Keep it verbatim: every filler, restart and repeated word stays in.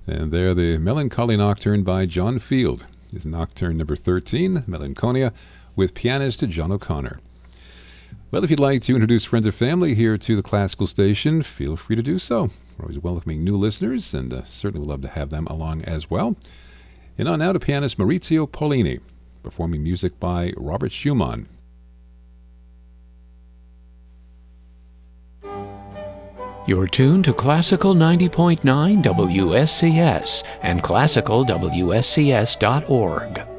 And there, the Melancholy Nocturne by John Field is Nocturne number thirteen, Melancholia, with pianist John O'Connor. Well, if you'd like to introduce friends or family here to the Classical Station, feel free to do so. We're always welcoming new listeners, and uh, certainly would love to have them along as well. And on now to pianist Maurizio Pollini, performing music by Robert Schumann. You're tuned to Classical ninety point nine W S C S and classical W S C S dot org.